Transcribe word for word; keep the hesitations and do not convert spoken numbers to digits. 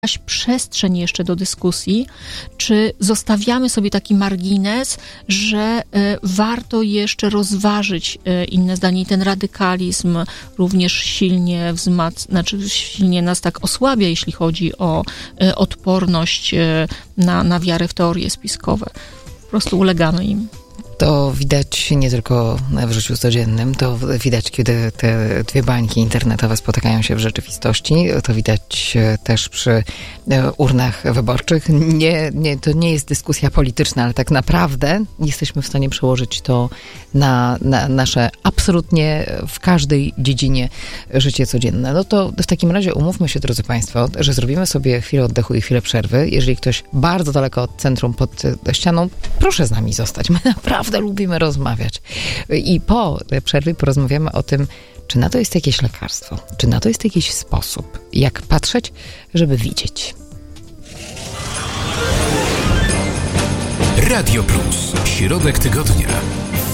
jakaś przestrzeń jeszcze do dyskusji, czy zostawiamy sobie taki margines, że y, warto jeszcze rozważyć y, inne zdanie i ten radykalizm również silnie wzmac, znaczy silnie nas tak osłabia, jeśli chodzi o y, odporność y, na, na wiarę w teorie spiskowe. Po prostu ulegamy im. To widać nie tylko w życiu codziennym, to widać, kiedy te dwie bańki internetowe spotykają się w rzeczywistości. To widać też przy urnach wyborczych. Nie, nie, to nie jest dyskusja polityczna, ale tak naprawdę jesteśmy w stanie przełożyć to na, na nasze absolutnie w każdej dziedzinie życie codzienne. No to w takim razie umówmy się, drodzy Państwo, że zrobimy sobie chwilę oddechu i chwilę przerwy. Jeżeli ktoś bardzo daleko od centrum pod ścianą, proszę z nami zostać. My naprawdę lubimy rozmawiać. I po przerwie porozmawiamy o tym, czy na to jest jakieś lekarstwo, czy na to jest jakiś sposób, jak patrzeć, żeby widzieć. Radio Plus. Środek tygodnia.